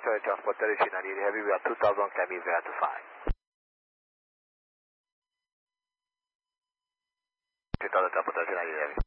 Departure Transport 3398 Heavy, we are 2000, climbing verify. 2000 Transport 3398 Heavy.